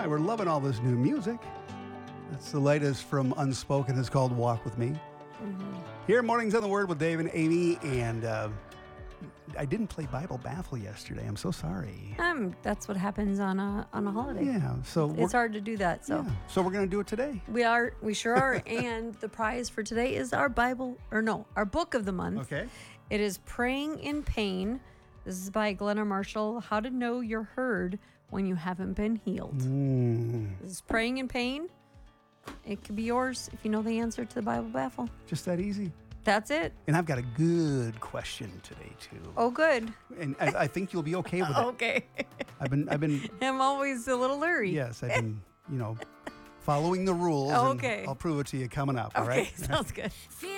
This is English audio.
Hi, we're loving all this new music. That's the latest from Unspoken. It's called Walk With Me. Here, Mornings on the Word with Dave and Amy. And I didn't play Bible Baffle yesterday. I'm so sorry. That's what happens on a holiday. Yeah, so It's hard to do that. So so we're going to do it today. we sure are. And the prize for today is our our book of the month. Okay. It is Praying in Pain. This is by Glenna Marshall. How to Know You're Heard When You Haven't Been Healed. This is Praying in Pain. It could be yours if you know the answer to the Bible Baffle. Just that easy. That's it. And I've got a good question today, too. Oh, good. And I think you'll be okay with it. Okay. I've been, I'm always a little leery. yes, I've been, following the rules. Okay. And I'll prove it to you coming up. Okay, All right. sounds good.